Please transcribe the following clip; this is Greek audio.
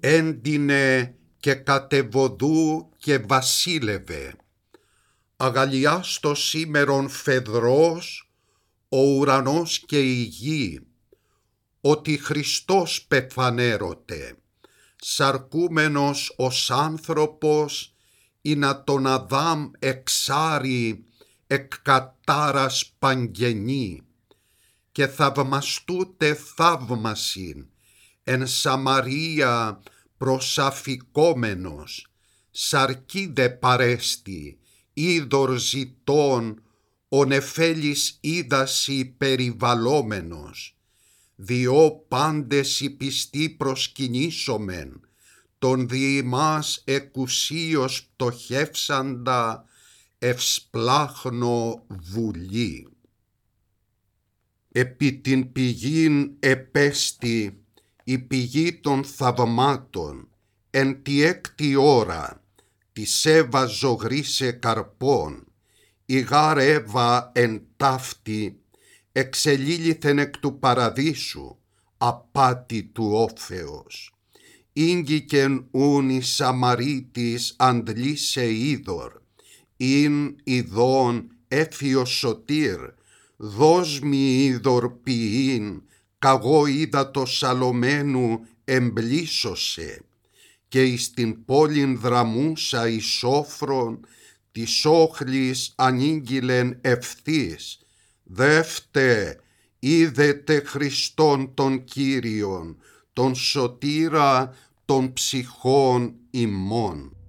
έντυνε και κατεβοδού και βασίλευε. Αγαλιάστο σήμερον φεδρός ο ουρανός και η γη, ότι Χριστός πεφανέρωτε, σαρκούμενος ως άνθρωπος, ή να τον Αδάμ εξάρει εκ κατάρας παγγενή, και θαυμαστούτε θαύμασιν, εν Σαμαρία προσαφικόμενος, σαρκίδε παρέστη, είδωρ ζητών, ο νεφέλης είδαση περιβαλλόμενος, διό πάντες οι πιστοί προσκυνήσομεν, τον διημάς εκουσίως πτωχεύσαντα, ευσπλάχνο βουλή. Επί την πηγήν επέστη η πηγή των θαυμάτων, εν τη έκτη ώρα, της Εύα ζωγρίσε καρπών, η γάρ Εύα εν ταύτη, εξελίληθεν εκ του παραδείσου, απάτη του όφεως. Ήγγικεν ούν η Σαμαρίτης αντλήσε είδωρ, ειν ειδών έφιος σωτήρ, δώσ' μη είδωρ ποιήν, καγώ είδα το σαλωμένου εμπλήσωσε, και εις την πόλην δραμούσα εις σόφρον, της όχλης ανήγγειλεν ευθύς, δεύτε, είδετε Χριστόν τον Κύριον, τον σωτήρα των ψυχών ημών.